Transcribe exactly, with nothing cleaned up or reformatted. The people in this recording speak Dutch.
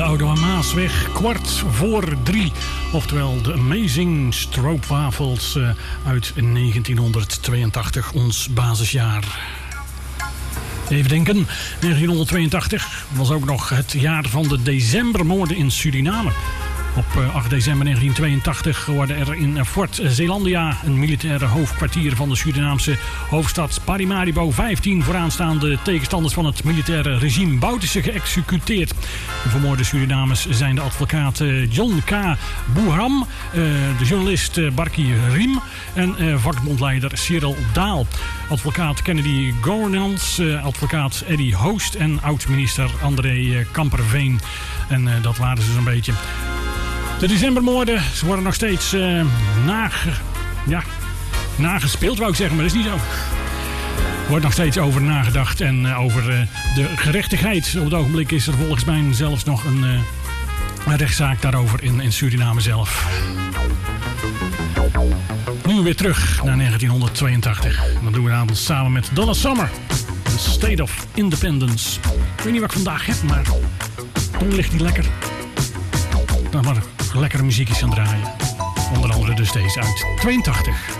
de Oude Maasweg, kwart voor drie. Oftewel de Amazing Stroopwafels uh, uit negentienhonderdtweeëntachtig, ons basisjaar. Even denken, negentienhonderdtweeëntachtig was ook nog het jaar van de decembermoorden in Suriname. Op acht december negentien tweeëntachtig worden er in Fort Zeelandia, een militaire hoofdkwartier van de Surinaamse hoofdstad Paramaribo, vijftien vooraanstaande tegenstanders van het militaire regime Bouterse geëxecuteerd. De vermoorde Surinamers zijn de advocaat John K. Boerham, de journalist Barkie Riem en vakbondleider Cyril Daal. Advocaat Kennedy Governance, advocaat Eddie Hoost en oud-minister André Kamperveen. En dat waren ze zo'n beetje. De decembermoorden, ze worden nog steeds uh, nage, ja, nagespeeld, wou ik zeggen, maar dat is niet zo. Er wordt nog steeds over nagedacht en uh, over uh, de gerechtigheid. Op het ogenblik is er volgens mij zelfs nog een, uh, een rechtszaak daarover in, in Suriname zelf. Nu weer terug naar negentienhonderdtweeëntachtig. Dat doen we dan samen met Donna Summer. The State of Independence. Ik weet niet wat ik vandaag heb, maar toen ligt die lekker. Nou, maar lekkere muziekjes aan draaien. Onder andere dus deze uit tweeëntachtig.